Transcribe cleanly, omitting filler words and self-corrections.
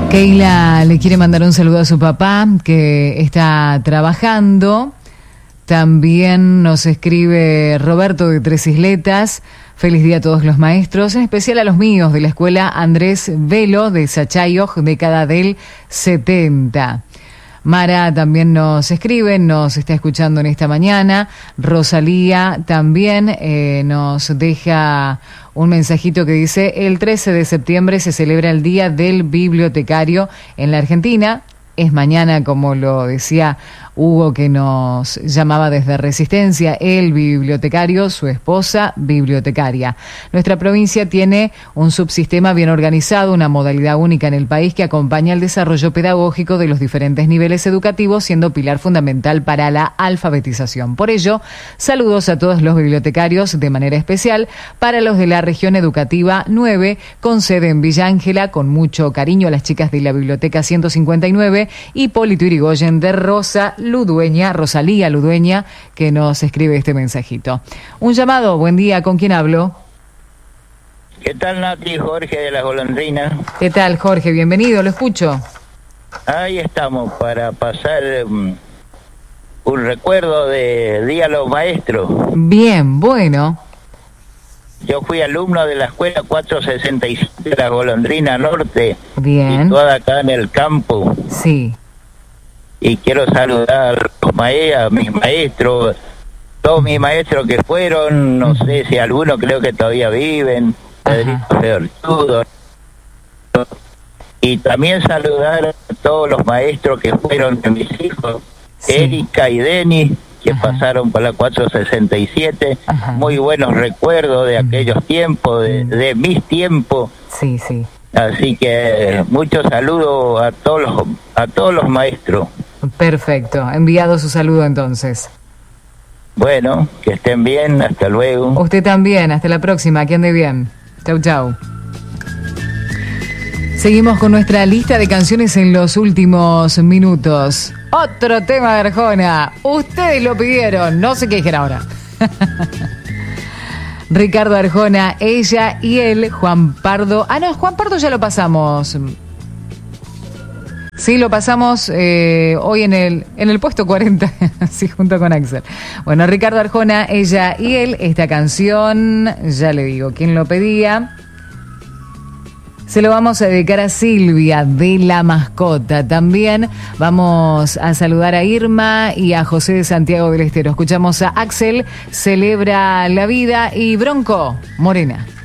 Keila le quiere mandar un saludo a su papá, que está trabajando. También nos escribe Roberto de Tres Isletas. Feliz día a todos los maestros, en especial a los míos de la escuela Andrés Velo de Sachayoj, década del 70. Mara también nos escribe, nos está escuchando en esta mañana. Rosalía también nos deja un mensajito que dice: el 13 de septiembre se celebra el Día del Bibliotecario en la Argentina. Es mañana, como lo decía Hugo, que nos llamaba desde Resistencia, el bibliotecario, su esposa bibliotecaria. Nuestra provincia tiene un subsistema bien organizado, una modalidad única en el país que acompaña el desarrollo pedagógico de los diferentes niveles educativos, siendo pilar fundamental para la alfabetización. Por ello, saludos a todos los bibliotecarios, de manera especial para los de la región educativa 9, con sede en Villa Ángela, con mucho cariño a las chicas de la Biblioteca 159, Hipólito Yrigoyen de Rosalía Ludueña, que nos escribe este mensajito. Un llamado, buen día, ¿con quién hablo? ¿Qué tal, Nati? Jorge de las Golondrinas. ¿Qué tal, Jorge? Bienvenido, lo escucho. Ahí estamos para pasar un recuerdo de Día de los Maestros. Bien, bueno. Yo fui alumno de la escuela 467 de la Golondrina Norte. Bien. Situada acá en el campo. Sí. Y quiero saludar a mis maestros, todos mis maestros que fueron, no sé si algunos creo que todavía viven, Pedrito Feortudo. Y también saludar a todos los maestros que fueron de mis hijos, sí. Erika y Denis, que pasaron por la 467, muy buenos recuerdos de aquellos tiempos, de mis tiempos. Sí, sí. Así que muchos saludos a todos los maestros. Perfecto, enviado su saludo entonces. Bueno, que estén bien, hasta luego. Usted también, hasta la próxima, que ande bien. Chau, chau. Seguimos con nuestra lista de canciones en los últimos minutos. Otro tema de Arjona. Ustedes lo pidieron, no se quejen ahora. Ricardo Arjona, ella y él, Juan Pardo. Ah, no, Juan Pardo ya lo pasamos. Sí, lo pasamos hoy en el puesto 40, sí, junto con Axel. Bueno, Ricardo Arjona, ella y él, esta canción, ya le digo, ¿quién lo pedía? Se lo vamos a dedicar a Silvia de La Mascota. También vamos a saludar a Irma y a José de Santiago del Estero. Escuchamos a Axel, Celebra la Vida, y Bronco, Morena.